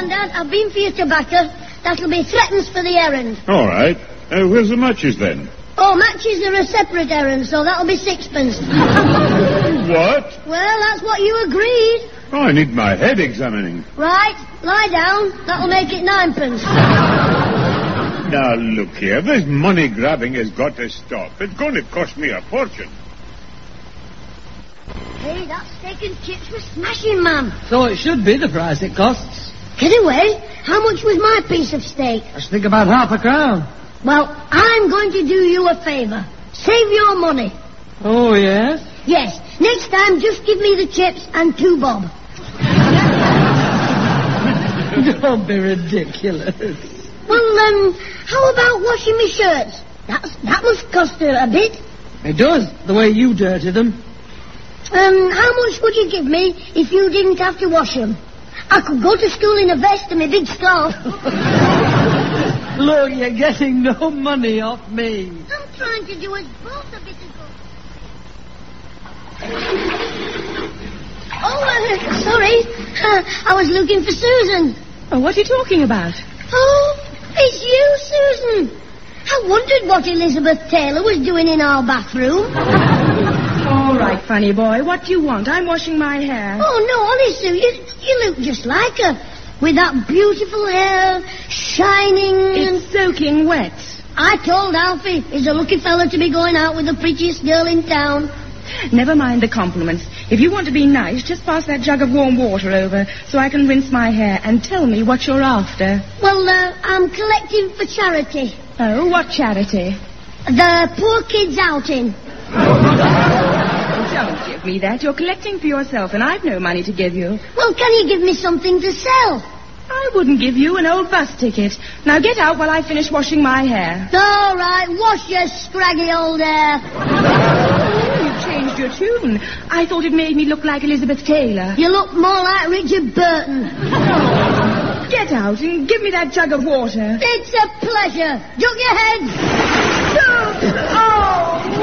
Grandad, I've been for your tobacco. That'll be threepence for the errand. All right. Where's the matches, then? Oh, matches are a separate errand, so that'll be sixpence. What? Well, that's what you agreed. Oh, I need my head examining. Right, lie down. That'll make it ninepence. Now, look here. This money grabbing has got to stop. It's going to cost me a fortune. Hey, that steak and chips was smashing, ma'am. So it should be the price it costs. Anyway, how much was my piece of steak? I should think about £0.50. Well, I'm going to do you a favour. Save your money. Oh, yes? Yes. Next time, just give me the chips and 2 bob. Don't be ridiculous. Well, how about washing my shirts? That must cost her a bit. It does, the way you dirty them. How much would you give me if you didn't have to wash them? I could go to school in a vest and a big scarf. Look, you're getting no money off me. I'm trying to do us both a bit of good. Oh, sorry. I was looking for Susan. Oh, what are you talking about? Oh, it's you, Susan. I wondered what Elizabeth Taylor was doing in our bathroom. All right, funny boy. What do you want? I'm washing my hair. Oh, no, honestly, you look just like her. With that beautiful hair, shining and... It's soaking wet. I told Alfie he's a lucky fella to be going out with the prettiest girl in town. Never mind the compliments. If you want to be nice, just pass that jug of warm water over so I can rinse my hair and tell me what you're after. Well, I'm collecting for charity. Oh, what charity? The Poor Kids Outing. Don't give me that. You're collecting for yourself, and I've no money to give you. Well, can you give me something to sell? I wouldn't give you an old bus ticket. Now get out while I finish washing my hair. All right, wash your scraggy old hair. You've changed your tune. I thought it made me look like Elizabeth Taylor. You look more like Richard Burton. Get out and give me that jug of water. It's a pleasure. Duck your head. Oh!